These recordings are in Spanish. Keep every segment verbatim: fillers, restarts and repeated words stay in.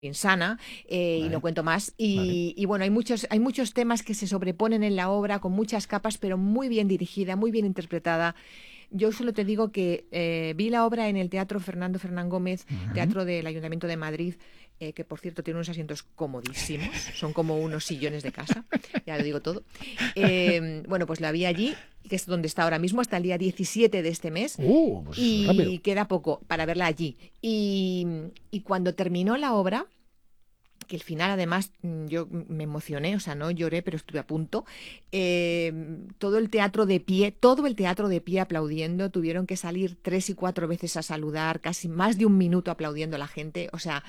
insana, eh, Vale. y no cuento más. Y, Vale. y bueno, hay muchos, hay muchos temas que se sobreponen en la obra con muchas capas, pero muy bien dirigida, muy bien interpretada. Yo solo te digo que eh, vi la obra en el Teatro Fernando Fernán Gómez, Ujú. Teatro del Ayuntamiento de Madrid, eh, que por cierto tiene unos asientos comodísimos, son como unos sillones de casa, ya lo digo todo. Eh, bueno, pues la vi allí, que es donde está ahora mismo, hasta el día diecisiete de este mes. Uh, pues rápido. Y queda poco para verla allí. Y, y cuando terminó la obra, que el final además yo me emocioné, o sea, no lloré, pero estuve a punto, eh, todo el teatro de pie, todo el teatro de pie aplaudiendo, tuvieron que salir tres y cuatro veces a saludar, casi más de un minuto aplaudiendo a la gente, o sea,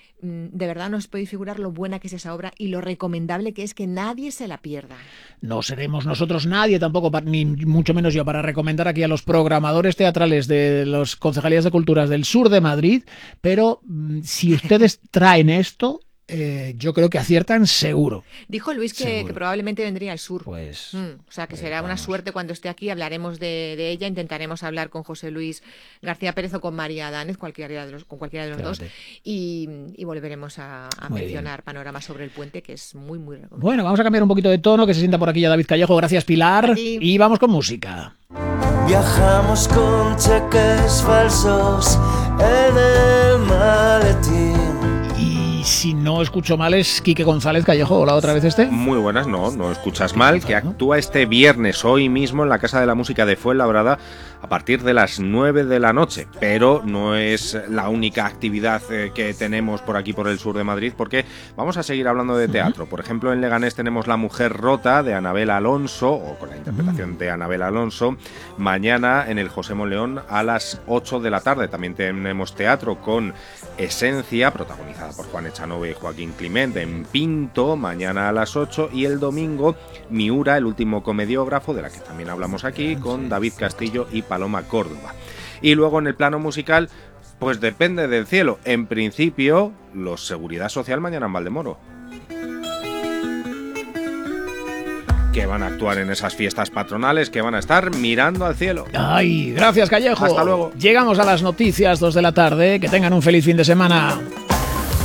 de verdad no os podéis figurar lo buena que es esa obra y lo recomendable que es que nadie se la pierda. No seremos nosotros nadie tampoco, ni mucho menos yo, para recomendar aquí a los programadores teatrales de las concejalías de culturas del sur de Madrid, pero si ustedes traen esto, eh, yo creo que aciertan seguro. Dijo Luis que, que probablemente vendría al sur. Pues, mm, o sea, que pues será vamos. una suerte cuando esté aquí. Hablaremos de, de ella, intentaremos hablar con José Luis García Pérez o con María Danez, cualquiera de los, con cualquiera de los Fíjate. dos, y, y volveremos a, a Muy mencionar bien. Panoramas sobre el Puente, que es muy, muy recomendable. Bueno, vamos a cambiar un poquito de tono, que se sienta por aquí ya David Callejo. Gracias, Pilar. Y vamos con música. Viajamos con cheques falsos en el maletín. Y si no escucho mal es Quique González Callejo. Hola, otra vez este. Muy buenas, no, no escuchas mal, que actúa este viernes, hoy mismo, en la Casa de la Música de Fuenlabrada a partir de las nueve de la noche, pero no es la única actividad eh, que tenemos por aquí por el sur de Madrid, porque vamos a seguir hablando de teatro. Por ejemplo, en Leganés tenemos La Mujer Rota de Anabel Alonso, o con la interpretación de Anabel Alonso, mañana en el José Monleón a las ocho de la tarde. También tenemos teatro con Esencia, protagonizada por Juan Echanove y Joaquín Climent, en Pinto, mañana a las ocho, y el domingo Miura, el último comediógrafo, de la que también hablamos aquí, con David Castillo y Paloma Córdoba. Y luego en el plano musical, pues depende del cielo. En principio, los Seguridad Social mañana en Valdemoro, que van a actuar en esas fiestas patronales, que van a estar mirando al cielo. Ay, gracias, Callejo. Hasta luego. Llegamos a las noticias, dos de la tarde. Que tengan un feliz fin de semana.